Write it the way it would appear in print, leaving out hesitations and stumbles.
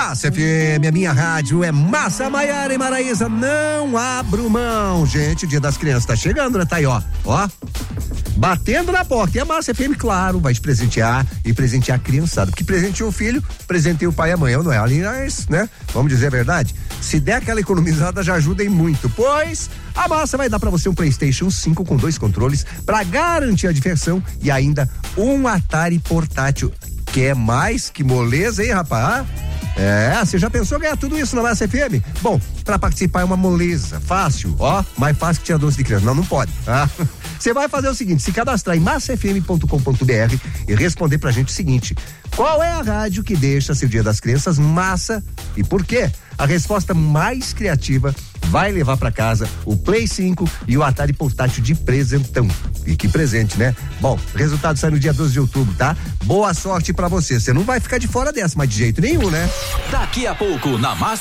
Massa FM, a minha rádio é Massa. Maiara e Maraísa, não abro mão. Gente, o Dia das Crianças tá chegando, né? Tá aí, ó, batendo na porta. E a Massa FM, claro, vai te presentear e presentear a criançada, porque presenteou o filho, presenteia o pai e a mãe, não é? Aliás, né? Vamos dizer a verdade? Se der aquela economizada, já ajuda em muito, pois a Massa vai dar pra você um PlayStation 5 com 2 controles pra garantir a diversão e ainda um Atari portátil. Quer mais? Que moleza, hein, rapaz? Você já pensou ganhar tudo isso na Massa FM? Bom, pra participar é uma moleza, fácil, mais fácil que tinha doce de criança. Não pode, tá? Você vai fazer o seguinte, se cadastrar em massafm.com.br e responder pra gente o seguinte: qual é a rádio que deixa seu Dia das Crianças massa e por quê? A resposta mais criativa vai levar pra casa o Play 5 e o Atari portátil de presentão. E que presente, né? Bom, o resultado sai no dia 12 de outubro, tá? Boa sorte pra você. Você não vai ficar de fora dessa, mas de jeito nenhum, né? Daqui a pouco, na Massa